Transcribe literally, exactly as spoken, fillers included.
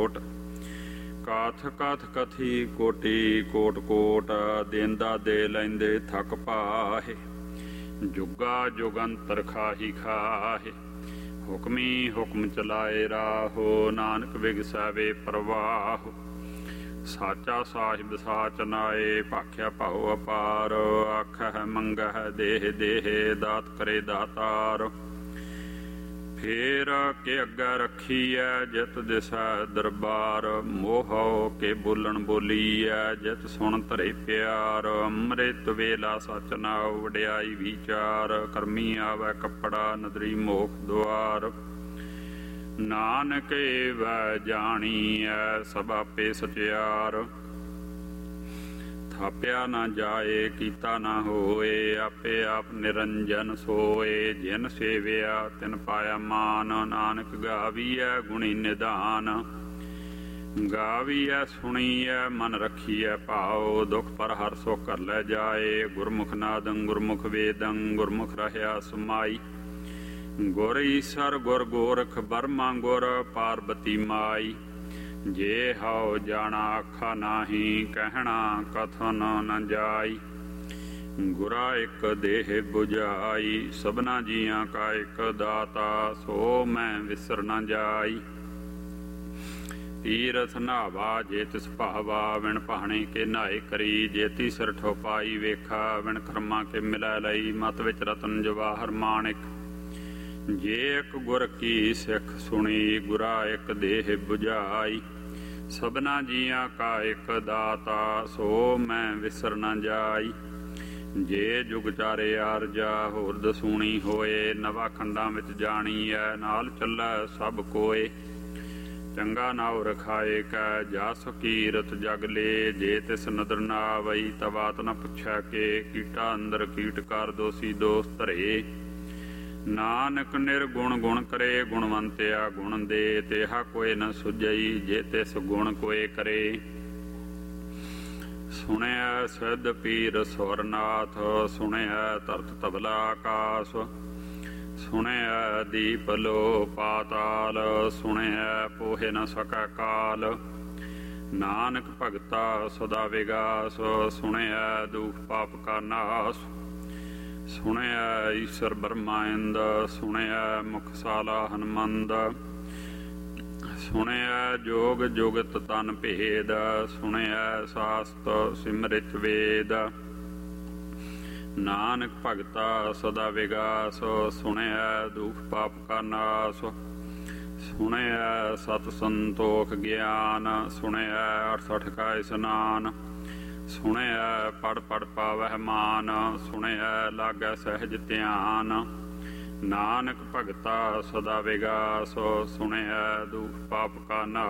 ਕਾਥ ਕਾਥ ਕਥੀ ਕੋਟੀ ਕੋਟ ਕੋਟ, ਦੇਂਦਾ ਦੇ ਲੈਂਦੇ ਥਕ ਪਾਹੇ। ਜੁਗਾ ਜੁਗੰਤਰ ਖਾਹੀ ਖਾਹੇ, ਹੁਕਮੀ ਹੁਕਮ ਚਲਾਏ ਰਾਹੋ। ਨਾਨਕ ਵਿਗਸਾਵੇ ਪ੍ਰਵਾਹੋ, ਸਾਚਾ ਸਾਹਿਬ ਸਾਚ ਨਾਏ। ਭਾਖਿਆ ਭਾਉ ਅਪਾਰ, ਆਖਹਿ ਮੰਗਹਿ ਦੇਹ ਦੇਹ। ਦਾਤ ਕਰੇ ਦਾਤਾਰ, ਫੇਰ ਕੇ ਅੱਗੇ ਰੱਖੀਐ ਜਿਤ ਦਿਸੈ ਦਰਬਾਰ। ਮੋਹ ਕੇ ਬੋਲਣ ਬੋਲੀਐ ਜਿਤ ਸੁਣ ਧਰੇ ਪਿਆਰ। ਅੰਮ੍ਰਿਤ ਵੇਲਾ ਸਚ ਨਾਉ, ਵਡਿਆਈ ਵਿਚਾਰ। ਕਰਮੀ ਆਵੈ ਕੱਪੜਾ, ਨਦਰੀ ਮੋਖ ਦੁਆਰ। ਨਾਨਕ ਏਵੈ ਜਾਣੀਐ, ਸਭ ਆਪੇ ਸਚਿਆਰ। ਥਾਪਿਆ ਨਾ ਜਾਏ, ਕੀਤਾ ਨਾ ਹੋਏ। ਆਪੇ ਆਪ ਨਿਰੰਜਨ ਸੋਏ। ਜਿਨ ਸੇਵਿਆ ਤਿਨ ਪਾਇਆ ਮਾਨ। ਨਾਨਕ ਗਾਵੀਐ ਗੁਣੀ ਨਿਧਾਨ। ਗਾਵੀਐ ਸੁਣੀਐ ਮਨ ਰੱਖੀਐ ਭਾਉ। ਦੁਖ ਪਰ ਹਰ ਸੋ ਘਰ ਲੈ ਜਾਏ। ਗੁਰਮੁਖ ਨਾਦੰ ਗੁਰਮੁਖ ਵੇਦੰ, ਗੁਰਮੁਖ ਰਹਿਆ ਸਮਾਈ। ਗੁਰ ਈਸਰ ਗੁਰ ਗੋਰਖ ਬਰਮਾ ਗੁਰ ਪਾਰਬਤੀ ਮਾਈ। ਜੇ ਹਉ ਜਾਣਾ ਆਖਾ ਨਾਹੀ, ਕਹਿਣਾ ਕਥਨ ਨ ਜਾਈ। ਗੁਰਾ ਇੱਕ ਦੇਹ 부ਝਾਈ, ਸਭਨਾ ਜੀਆਂ ਕਾ ਇੱਕ ਦਾਤਾ। ਸੋ ਮੈਂ ਵਿਸਰ ਨ ਜਾਈ। ਤੀਰਥ ਨਾਵਾ ਜੇ ਤਿਸ ਭਾਵਾ, ਵਿਣ ਭਾਣੇ ਕੇ ਨਾਏ ਕਰੀ। ਜੇ ਤੀਸਰ ਠੋ ਪਾਈ ਵੇਖਾ, ਵਿਣ ਕਰਮਾ ਕੇ ਮਿਲੈ ਲਈ। ਮਤ ਵਿੱਚ ਰਤਨ ਜਵਾਹਰ ਮਾਣਿਕ, ਜੇ ਇੱਕ ਗੁਰ ਕੀ ਸਿੱਖ ਸੁਣੀ। ਗੁਰਾ ਇੱਕ ਦੇਹ 부ਝਾਈ, ਸਭਨਾ ਜੀਆਂ ਕਾ ਇੱਕ ਦਾਤਾ। ਸੋ ਮੈਂ ਵਿਸਰ ਨ ਜਾਈ। ਜੇ ਜੁਗ ਚਾਰੇ ਆਰਜਾ, ਹੋਰ ਦਸੂਣੀ ਹੋਏ। ਨਵਾ ਖੰਡਾਂ ਵਿੱਚ ਜਾਣੀਐ, ਨਾਲ ਚੱਲੈ ਸਭ ਕੋਏ। ਚੰਗਾ ਨਾਉ ਰਖਾਏ ਕੈ, ਜਾ ਸਕੀਰਤ ਜਗ ਲੇ। ਜੇ ਤਿਸ ਨਦਰ ਨਾ ਆਵਈ, ਤਵਾਤ ਨ ਪੁੱਛੈ ਕੇ। ਕੀਟਾ ਅੰਦਰ ਕੀਟ ਕਰ, ਦੋਸੀ ਦੋਸ ਧਰੇ। ਨਾਨਕ ਨਿਰਗੁਣ ਗੁਣ ਕਰੇ, ਗੁਣਵੰਤਿਆ ਗੁਣ ਦੇ। ਤੇਹਾ ਕੋਇ ਨ ਸੁਝਈ, ਜੇ ਤਿਸ ਗੁਣ ਕੋਇ ਕਰੇ। ਸੁਣਿਆ ਸਿੱਧ ਪੀਰ ਸੁਰਨਾਥ, ਸੁਣਿਆ ਧਰਤ ਤਬਲਾ ਆਕਾਸ। ਸੁਣਿਆ ਦੀਪ ਲੋ ਪਾਤਾਲ, ਸੁਣਿਆ ਪੋਹੇ ਨ ਸਕੈ ਕਾਲ। ਨਾਨਕ ਭਗਤਾ ਸਦਾ ਵਿਗਾਸ, ਸੁਣਿਆ ਦੁਖ ਪਾਪ ਕਾ ਨਾਸ। ਸੁਣਿਆ ਈਸ਼ਰ ਬਰਮਾਇੰਦ, ਸੁਣਿਆ ਮੁਖਸ਼ਾਲਾ ਹਨਮੰਦ। ਸੁਣਿਆ ਜੋਗ ਜੁਗਤ ਤਨ ਭੇਦ, ਸੁਣਿਆ ਸਾਸਤ ਸਿਮਰਿਤ ਵੇਦ। ਨਾਨਕ ਭਗਤਾ ਸਦਾ ਵਿਗਾਸ, ਸੁਣਿਆ ਦੁਖ ਪਾਪ ਕਾ ਨਾਸ। ਸੁਣਿਆ ਸਤ ਸੰਤੋਖ ਗਿਆਨ, ਸੁਣਿਆ ਅਠਸਠ ਕਾ ਇਸਨਾਨ। ਸੁਣਿਆ ਪੜ ਪੜ ਪਾਵਹਿ ਮਾਨ, ਸੁਣਿਆ ਲਾਗੈ ਸਹਿਜ ਧਿਆਨ। ਨਾਨਕ ਭਗਤਾ ਸਦਾ ਵਿਗਾਸ, ਸੁਣਿਆ ਦੁਖ ਪਾਪ ਕਾ ਨਾਸ।